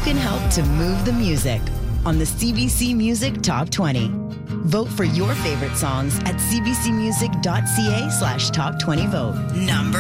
can help to move the music on the CBC Music Top 20. Vote for your favorite songs at cbcmusic.ca/top20vote. Number